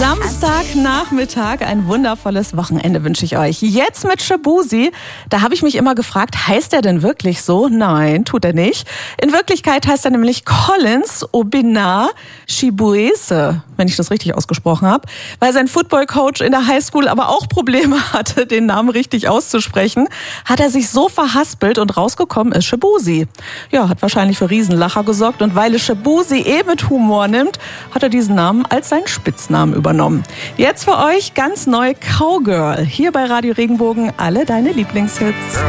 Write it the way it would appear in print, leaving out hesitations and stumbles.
Samstagnachmittag, ein wundervolles Wochenende wünsche ich euch. Jetzt mit Shaboozey. Da habe ich mich immer gefragt, heißt er denn wirklich so? Nein, tut er nicht. In Wirklichkeit heißt er nämlich Collins Obinna Chibueze, wenn ich das richtig ausgesprochen habe, weil sein Footballcoach in der Highschool aber auch Probleme hatte, den Namen richtig auszusprechen, hat er sich so verhaspelt und rausgekommen ist Shaboozey. Ja, hat wahrscheinlich für Riesenlacher gesorgt und weil es Shaboozey mit Humor nimmt, hat er diesen Namen als seinen Spitznamen übernommen. Jetzt für euch ganz neu Cowgirl. Hier bei Radio Regenbogen alle deine Lieblingshits.